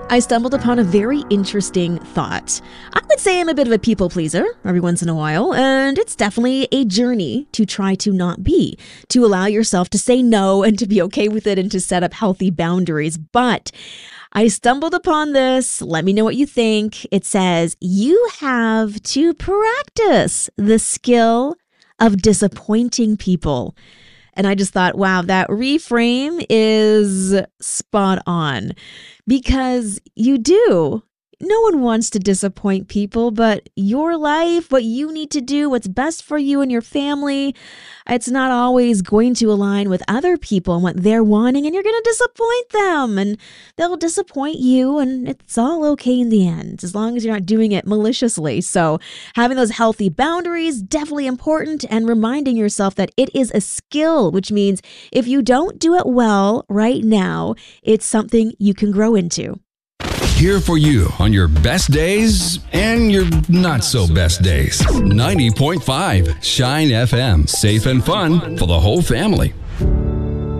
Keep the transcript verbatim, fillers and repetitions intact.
I stumbled upon a very interesting thought. I would say I'm a bit of a people pleaser every once in a while, and it's definitely a journey to try to not be, to allow yourself to say no and to be okay with it and to set up healthy boundaries. But I stumbled upon this. Let me know what you think. It says you have to practice the skill of disappointing people. And I just thought, wow, that reframe is spot on because you do. No one wants to disappoint people, but your life, what you need to do, what's best for you and your family, it's not always going to align with other people and what they're wanting, and you're going to disappoint them, and they'll disappoint you, and it's all okay in the end, as long as you're not doing it maliciously. So having those healthy boundaries, definitely important, and reminding yourself that it is a skill, which means if you don't do it well right now, it's something you can grow into. Here for you on your best days and your not so best days. ninety point five Shine F M. Safe and fun for the whole family.